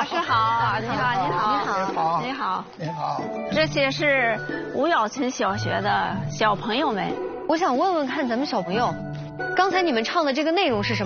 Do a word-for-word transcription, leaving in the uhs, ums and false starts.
师好，你好，你好， 你好， 你好， 你好。 这些是吴咬村小学的小朋友们。 我想问问看，咱们小朋友，刚才你们唱的这个内容是什么？